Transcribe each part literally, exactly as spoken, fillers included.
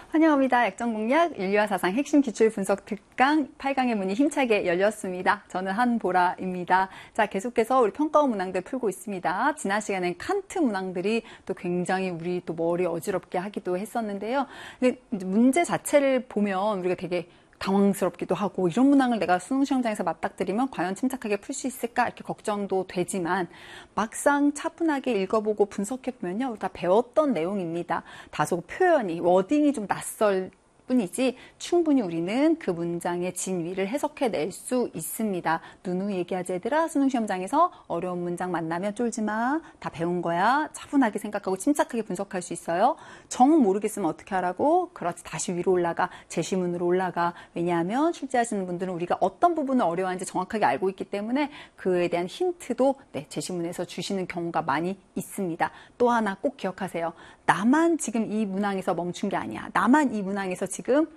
환영합니다. 약정공략 윤리와 사상 핵심 기출 분석 특강 팔 강의 문이 힘차게 열렸습니다. 저는 한보라입니다. 자, 계속해서 우리 평가원 문항들 풀고 있습니다. 지난 시간엔 칸트 문항들이 또 굉장히 우리 또 머리 어지럽게 하기도 했었는데요. 문제 자체를 보면 우리가 되게 당황스럽기도 하고 이런 문항을 내가 수능 시험장에서 맞닥뜨리면 과연 침착하게 풀 수 있을까 이렇게 걱정도 되지만 막상 차분하게 읽어보고 분석해보면요. 우리가 배웠던 내용입니다. 다소 표현이 워딩이 좀 낯설 뿐이지 충분히 우리는 그 문장의 진위를 해석해낼 수 있습니다. 누누이 얘기하지 얘들아, 수능 시험장에서 어려운 문장 만나면 쫄지 마. 다 배운 거야. 차분하게 생각하고 침착하게 분석할 수 있어요. 정 모르겠으면 어떻게 하라고? 그렇지, 다시 위로 올라가. 제시문으로 올라가. 왜냐하면 출제하시는 분들은 우리가 어떤 부분을 어려워하는지 정확하게 알고 있기 때문에 그에 대한 힌트도 네, 제시문에서 주시는 경우가 많이 있습니다. 또 하나 꼭 기억하세요. 나만 지금 이 문항에서 멈춘 게 아니야. 나만 이 문항에서 지금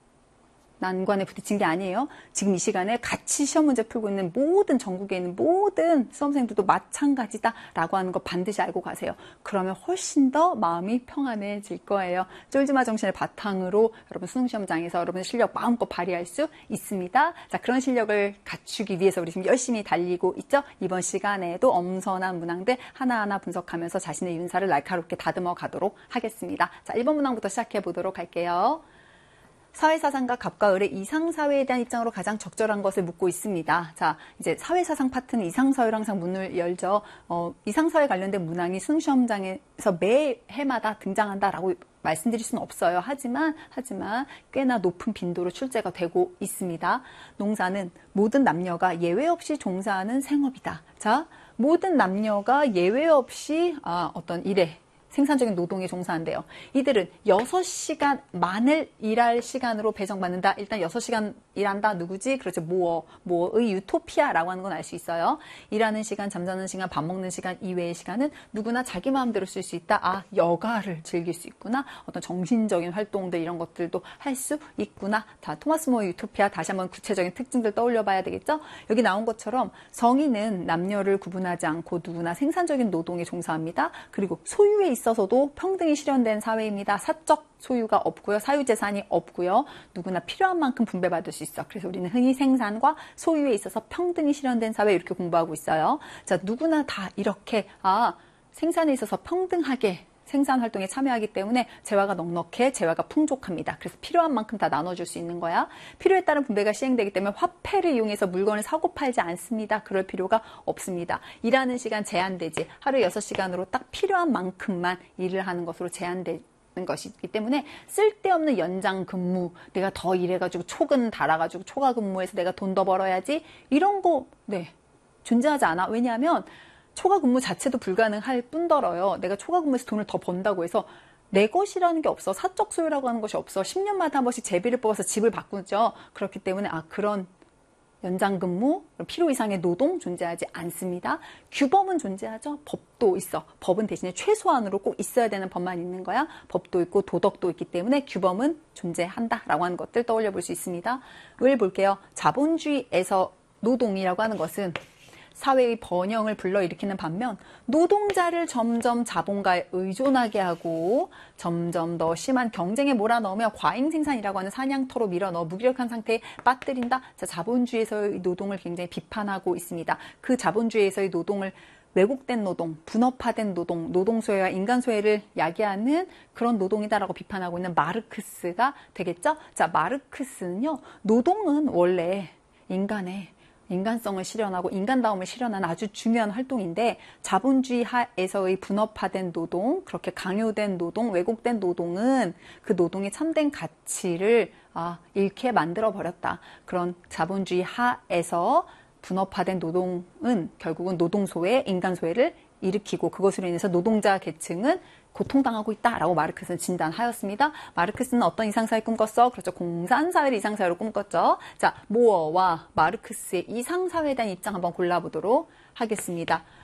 난관에 부딪힌 게 아니에요. 지금 이 시간에 같이 시험 문제 풀고 있는 모든 전국에 있는 모든 수험생들도 마찬가지다라고 하는 거 반드시 알고 가세요. 그러면 훨씬 더 마음이 평안해질 거예요. 쫄지마 정신을 바탕으로 여러분 수능 시험장에서 여러분의 실력 마음껏 발휘할 수 있습니다. 자, 그런 실력을 갖추기 위해서 우리 지금 열심히 달리고 있죠. 이번 시간에도 엄선한 문항들 하나하나 분석하면서 자신의 윤사를 날카롭게 다듬어 가도록 하겠습니다. 자, 일 번 문항부터 시작해 보도록 할게요. 사회사상과 갑과 을의 이상사회에 대한 입장으로 가장 적절한 것을 묻고 있습니다. 자, 이제 사회사상 파트는 이상사회로 항상 문을 열죠. 어, 이상사회 관련된 문항이 수능시험장에서 매 해마다 등장한다라고 말씀드릴 수는 없어요. 하지만, 하지만 꽤나 높은 빈도로 출제가 되고 있습니다. 농사는 모든 남녀가 예외 없이 종사하는 생업이다. 자, 모든 남녀가 예외 없이 아, 어떤 일에 생산적인 노동에 종사한대요. 이들은 여섯 시간만을 일할 시간으로 배정받는다. 일단 여섯 시간 일한다. 누구지? 그렇죠. 모어. 모어의 유토피아라고 하는 건 알 수 있어요. 일하는 시간, 잠자는 시간, 밥 먹는 시간 이외의 시간은 누구나 자기 마음대로 쓸 수 있다. 아, 여가를 즐길 수 있구나. 어떤 정신적인 활동들 이런 것들도 할 수 있구나. 자, 토마스 모어의 유토피아 다시 한번 구체적인 특징들 떠올려 봐야 되겠죠? 여기 나온 것처럼 성인은 남녀를 구분하지 않고 누구나 생산적인 노동에 종사합니다. 그리고 소유에 있어 있어서도 평등이 실현된 사회입니다. 사적 소유가 없고요. 사유재산이 없고요. 누구나 필요한 만큼 분배받을 수 있어. 그래서 우리는 흔히 생산과 소유에 있어서 평등이 실현된 사회 이렇게 공부하고 있어요. 자, 누구나 다 이렇게 아 생산에 있어서 평등하게 생산 활동에 참여하기 때문에 재화가 넉넉해, 재화가 풍족합니다. 그래서 필요한 만큼 다 나눠줄 수 있는 거야. 필요에 따른 분배가 시행되기 때문에 화폐를 이용해서 물건을 사고 팔지 않습니다. 그럴 필요가 없습니다. 일하는 시간 제한되지. 하루 여섯 시간으로 딱 필요한 만큼만 일을 하는 것으로 제한되는 것이기 때문에 쓸데없는 연장 근무, 내가 더 일해가지고 촉은 달아가지고 초과 근무해서 내가 돈 더 벌어야지 이런 거 네 존재하지 않아. 왜냐하면 초과 근무 자체도 불가능할 뿐더러요. 내가 초과 근무에서 돈을 더 번다고 해서 내 것이라는 게 없어. 사적 소유라고 하는 것이 없어. 십 년마다 한 번씩 제비를 뽑아서 집을 바꾸죠. 그렇기 때문에 아 그런 연장 근무, 필요 이상의 노동 존재하지 않습니다. 규범은 존재하죠. 법도 있어. 법은 대신에 최소한으로 꼭 있어야 되는 법만 있는 거야. 법도 있고 도덕도 있기 때문에 규범은 존재한다라고 하는 것들 떠올려 볼 수 있습니다. 을 볼게요. 자본주의에서 노동이라고 하는 것은 사회의 번영을 불러일으키는 반면 노동자를 점점 자본가에 의존하게 하고 점점 더 심한 경쟁에 몰아넣으며 과잉생산이라고 하는 사냥터로 밀어넣어 무기력한 상태에 빠뜨린다. 자, 자본주의에서의 노동을 굉장히 비판하고 있습니다. 그 자본주의에서의 노동을 왜곡된 노동, 분업화된 노동, 노동소외와 인간소외를 야기하는 그런 노동이다라고 비판하고 있는 마르크스가 되겠죠? 자, 마르크스는요, 노동은 원래 인간의 인간성을 실현하고 인간다움을 실현하는 아주 중요한 활동인데 자본주의 하에서의 분업화된 노동, 그렇게 강요된 노동, 왜곡된 노동은 그 노동의 참된 가치를 아, 잃게 만들어버렸다. 그런 자본주의 하에서 분업화된 노동은 결국은 노동소외, 인간소외를 일으키고 그것으로 인해서 노동자 계층은 고통당하고 있다라고 마르크스는 진단하였습니다. 마르크스는 어떤 이상사회 꿈꿨어? 그렇죠. 공산사회를 이상사회로 꿈꿨죠. 자, 모어와 마르크스의 이상사회에 대한 입장 한번 골라보도록 하겠습니다.